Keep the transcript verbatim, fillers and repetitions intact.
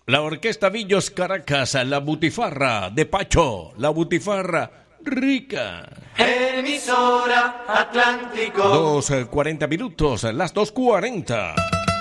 La Orquesta Villos Caracas, la Butifarra de Pacho, la Butifarra rica. Emisora Atlántico. Dos cuarenta minutos, las dos cuarenta.